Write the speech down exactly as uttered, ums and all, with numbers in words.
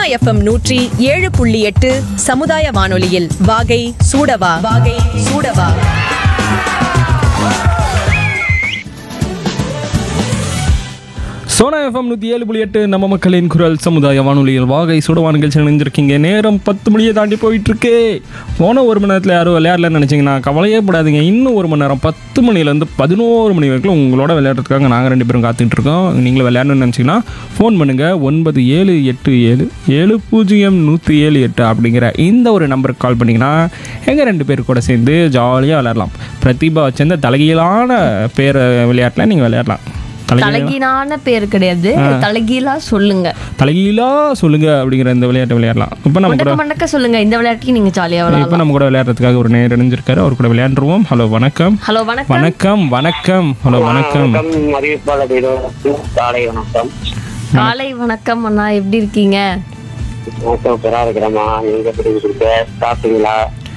FM நூற்றி ஏழு புள்ளி எட்டு சமுதாய வானொலியில் வாகை சூடவா வாகை சூடவா. சோனா எஃப்எம் நூற்றி ஏழு புள்ளி எட்டு நம்ம மக்களின் குரல் சமுதாய வானொலியில் வாகை சுடவா நிகழ்ச்சி நினைஞ்சிருக்கீங்க. நேரம் பத்து மணியை தாண்டி போயிட்டுருக்கு. போன ஒரு மணி நேரத்தில் யாரும் விளையாடலன்னு நினச்சிங்கன்னா கவலையே படாதீங்க. இன்னும் ஒரு மணி நேரம் பத்து மணிலேருந்து பதினோரு மணி வரைக்கும் உங்களோட விளையாடுறதுக்காக நாங்கள் ரெண்டு பேரும் காத்துட்ருக்கோம். நீங்களும் விளையாடணும்னு நினச்சிங்கன்னா ஃபோன் பண்ணுங்கள். ஒன்பது ஏழு எட்டு ஏழு ஏழு பூஜ்ஜியம் நூற்றி ஏழு எட்டு அப்படிங்கிற இந்த ஒரு நம்பருக்கு கால் பண்ணிங்கன்னா எங்கள் ரெண்டு பேர் கூட சேர்ந்து ஜாலியாக விளையாடலாம். பிரதிபா வச்சிருந்த தலைகீழான பேர் விளையாட்டில் நீங்கள் விளையாடலாம். தலைகீழான பேர் கிடையாது, தலைகீழா சொல்லுங்க தலைகீழா சொல்லுங்க அப்படிங்கிற இந்த விளையாட்டு விளையாடலாம். இப்போ நம்ம கூட மண்டக்க சொல்லுங்க. இந்த விளையாட்டுக்கு நீங்க ஜாலியா விளையாடலாம். இப்போ நம்ம கூட விளையாடுறதுக்காக ஒரு நேர் இணைஞ்சிருக்காரு. அவர் கூட விளையாண்டுருவோம். ஹலோ வணக்கம். ஹலோ வணக்கம். வணக்கம் வணக்கம். ஹலோ வணக்கம். காலை வணக்கம். காலை வணக்கம் அண்ணா, எப்படி இருக்கீங்க? இருக்கிறமா நீங்க எப்படி இருக்கீங்க? சாப்பிட்டீங்களா?